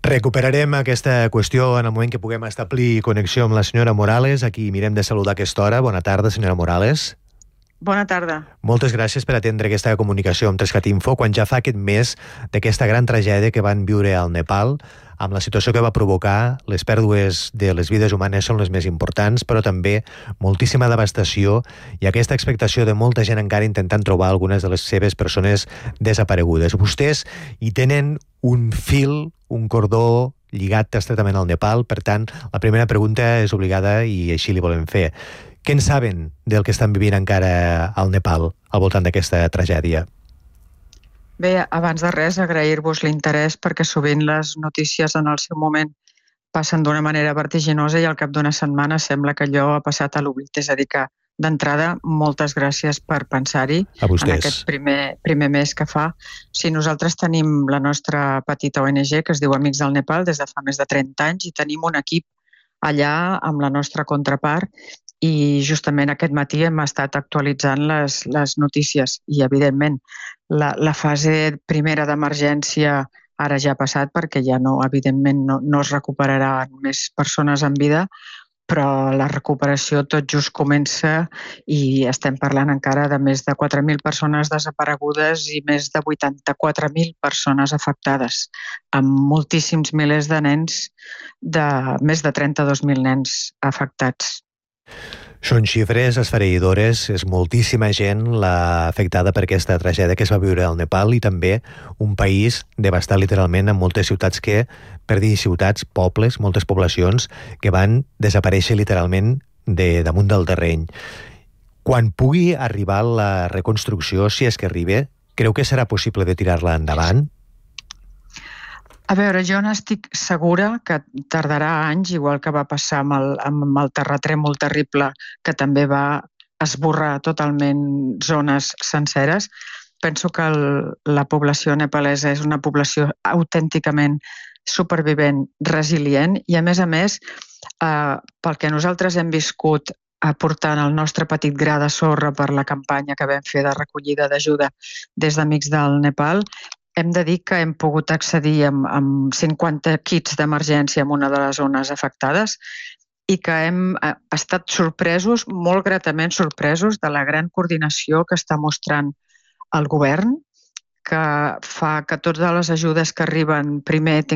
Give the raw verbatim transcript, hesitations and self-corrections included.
Recuperarem aquesta qüestió en el moment que puguem establir connexió amb la senyora Morales. Aquí mirem de saludar a aquesta hora. Bona tarda, senyora Morales. Bona tarda. Moltes gràcies per atendre aquesta comunicació amb Trescat Info quan ja fa aquest mes d'aquesta gran tragèdia que van viure al Nepal, amb la situació que va provocar. Les pèrdues de les vides humanes són les més importants, però també moltíssima devastació i aquesta expectació de molta gent encara intentant trobar algunes de les seves persones desaparegudes. Vostès hi tenen un fil, un cordó lligat estretament al Nepal, per tant, la primera pregunta és obligada i així li volem fer. Què en saben del que estan vivint encara al Nepal al voltant d'aquesta tragèdia? Bé, abans de res, agrair-vos l'interès perquè sovint les notícies en el seu moment passen d'una manera vertiginosa i al cap d'una setmana sembla que allò ha passat a l'oblit. És a dir que, d'entrada, moltes gràcies per pensar-hi en aquest primer, primer mes que fa. Si nosaltres tenim la nostra petita O N G que es diu Amics del Nepal des de fa més de trenta anys i tenim un equip allà amb la nostra contrapart i justament aquest matí hem estat actualitzant les, les notícies i, evidentment, la, la fase primera d'emergència ara ja ha passat perquè ja no, evidentment, no, no es recuperaran més persones en vida, però la recuperació tot just comença i estem parlant encara de més de quatre mil persones desaparegudes i més de vuitanta-quatre mil persones afectades, amb moltíssims milers de nens, de més de trenta-dos mil nens afectats. Són xifres esfereïdores, és moltíssima gent la afectada per aquesta tragèdia que es va viure al Nepal i també un país devastat literalment amb moltes ciutats que, per dir ciutats, pobles, moltes poblacions que van desaparèixer literalment de damunt del terreny. Quan pugui arribar la reconstrucció, si és que arriba, creu que serà possible de tirar-la endavant? A veure, jo n'estic segura que tardarà anys, igual que va passar amb el, amb el terratrèmol terrible que també va esborrar totalment zones senceres. Penso que el, la població nepalesa és una població autènticament supervivent, resilient i, a més a més, eh, pel que nosaltres hem viscut aportant el nostre petit gra de sorra per la campanya que vam fer de recollida d'ajuda des d'Amics del Nepal, hem de dir que hem pogut accedir amb, amb cinquanta kits d'emergència en una de les zones afectades i que hem estat sorpresos, molt gratament sorpresos, de la gran coordinació que està mostrant el govern, que fa que totes les ajudes que arriben primer